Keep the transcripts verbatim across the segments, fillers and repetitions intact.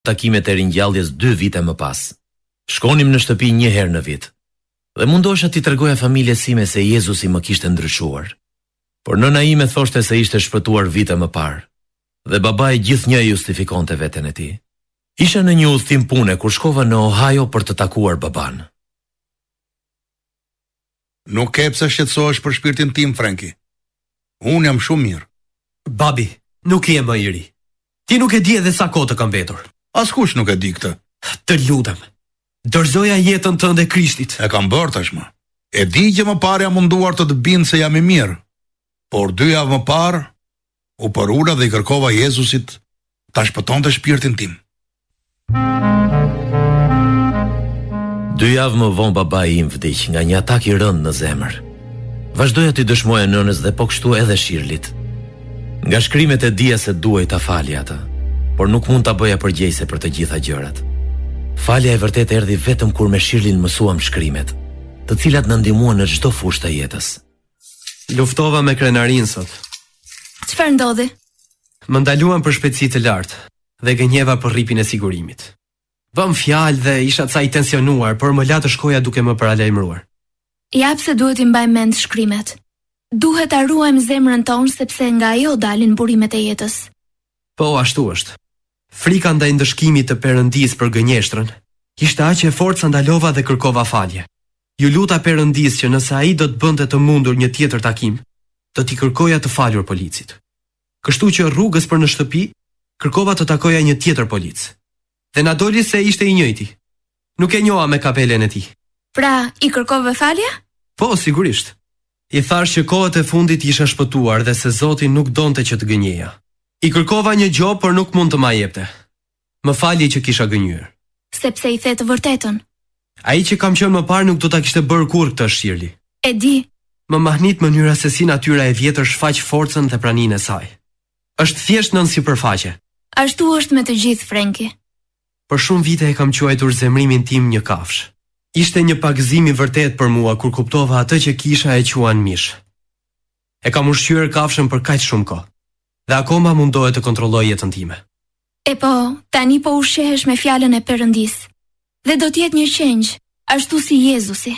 takimet e ringjalljes dy vite më pas. Shkonim në shtëpi një herë në vit. Dhe mundosha t'i tregoja familjes sime se Jezusi më kishte ndryshuar. Por nëna ime thoshte se ishte shpëtuar vite më parë. Dhe babai gjithnjë justifikonte veten e tij. Isha në një udhtim pune kur shkova në Ohio për të takuar baban. Nuk ke pse shqetësohesh për shpirtin tim, Franki. Unë jam shumë mirë. Babi, nuk je më i ri. Ti nuk e di edhe sa kohë të kam mbetur. Askush nuk e di këtë. Të lutem. Dorëzoja jetën tënde Krishtit. E kam bërë tashmë. E di që më parë jam munduar të të bindë se jam i mirë. Por dy javë më parë u përula dhe i kërkova Jezusit ta shpëtonte shpirtin tim. Dy javë më vonë babai im vdiq nga një atak i rënd në zemër. Vazhdoja t'i dëshmoja nënës dhe po kështu edhe Shirlit. Nga shkrimet e dija se duhej ta falja atë, por nuk mund ta bëja përgjegjëse për të gjitha gjërat. Falja e vërtet erdhi vetëm kur me Shirlin mësuam shkrimet, të cilat na ndihmuan në çdo fushë të jetës. Luftova me krenarin sot. Çfarë ndodhi? Më ndaluan për shpejtësi të lartë dhe gënjeva për rripin e sigurimit. Vëm fjalë dhe isha ca i tensionuar, por më la të shkoja duke më paralajmëruar. Jap se duhet i mbaj mend shkrimet. Duhet ta ruajmë zemrën tonë sepse nga ajo dalin burimet e jetës. Po, ashtu është. Frika ndaj ndëshkimit të Perëndis për gënjeshtrën ishte aq e fortë sa ndalova dhe kërkova falje. Ju luta Perëndis që nëse ai do të bënte të mundur një tjetër takim, do t'i kërkoja të falur policit. Kështu që rrugës për në shtëpi, kërkova të takoja një tjetër polic. Dhe na doli se ishte i njëjti. Nuk e njoha me kapelen e tij. Pra, i kërkove falje? Po, sigurisht. I thash që kohët e fundit isha shpëtuar dhe se Zoti nuk donte që të gënjeja. I kërkova një gjë, por nuk mund të ma jepte. Më falje që kisha gënjur. Sepse i the të vërtetën. Ai që kam qenë më parë nuk do ta kishte bërë kurrë këtë Shirli. E di. Më mahnit mënyra se si natyra e vjetër shfaq forcën dhe praninë e saj. Është thjesht nën sipërfaqe. Ashtu është me të gjithë, Franki. Për shumë vite e kam quajtur zemrimin tim një kafsh. Ishte një pagëzim i vërtet për mua kur kuptova atë që kisha e quan mish. E kam ushqyer kafshën për kaq shumë kohë. Dhe akoma mundohet të kontrolloj jetën time. E po, tani po ushqehesh me fjalën e Perëndis. Dhe do t'jetë një qenj, ashtu si Jezusi.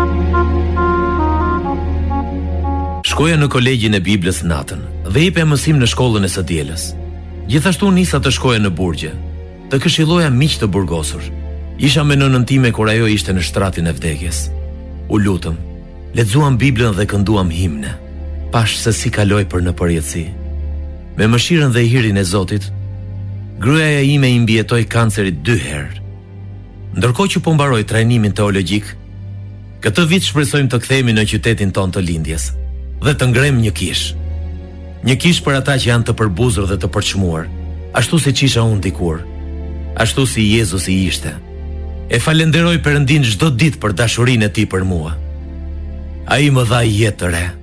Shkoja në kolegjin e Biblës natën dhe jepe mësim në shkollën e së dielës. Gjithashtu nisa të shkoja në burgje, të këshilloja miq të burgosur. Isha me nënën time kur ajo ishte në shtratin e vdekjes. U lutëm, lexuam Biblën dhe kënduam himne. Pash se si kaloi për në përjetësi. Me mëshirën dhe hirin e Zotit, gruaja ime i mbijetoi kancerit dy herë. Ndërkohë që po mbaroj trajnimin teologjik, këtë vit shpresojmë të kthehemi në qytetin ton të lindjes dhe të ngrem një kish. Një kish për ata që janë të përbuzur dhe të përçmuar, ashtu si isha unë dikur, ashtu si Jezusi ishte. E falenderoj Perëndin çdo ditë për dashurinë e tij për mua. Ai më dha jetë të re.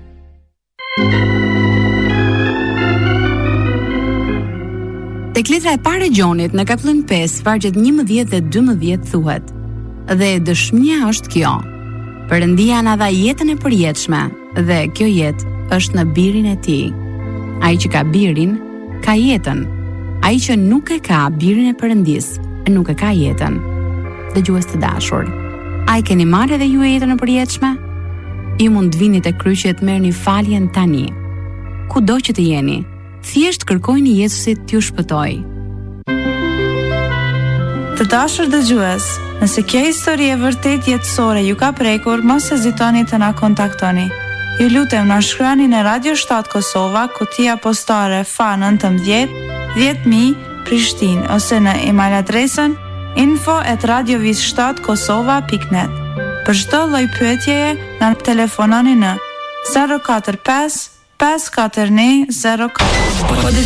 Tek letra e parë e Gjonit në kapitullin pesë, vargjet njëmbëdhjetë dhe dymbëdhjetë thuhet: Dhe dëshmia është kjo: Perëndia na dha jetën e përjetshme, dhe kjo jetë është në birin e tij. Ai që ka birin, ka jetën. Ai që nuk e ka birin e Perëndis, nuk e ka jetën. Dëgjues të dashur, a i keni marrë edhe ju e jetën e përjetshme? Ju mund të vini te kryqi të merrni faljen tani. Kudo që të jeni, thjesht kërkojini Jezusit t'ju shpëtojë. Të dashur dëgjues, nëse kjo histori e vërtet jetësore ju ka prekur, mos hezitoni të na kontaktoni. Ju lutem na shkruani në Radio shtat Kosova, kutia postare F A nëntëmbëdhjetë dhjetë mijë Prishtinë, ose në email adresën info at radiovisshtat kosova pikë net. Për çdo lloj pyetjeje, na telefononi në zero katër pesë pesë katër një zero katër.